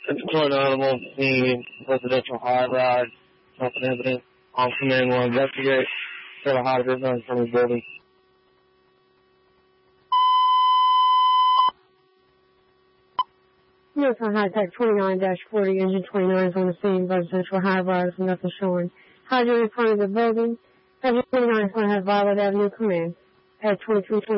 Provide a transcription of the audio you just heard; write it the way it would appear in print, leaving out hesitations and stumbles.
It's an automobile scene, residential high rise, something evident. On command will investigate. Got a hydrant in front of the building. Yes, on high tech 29-40, engine 29 is on the scene, residential high rise, nothing showing. Hydrant in front of the building. Engine 29 is going to have Violet Avenue command. At 2320.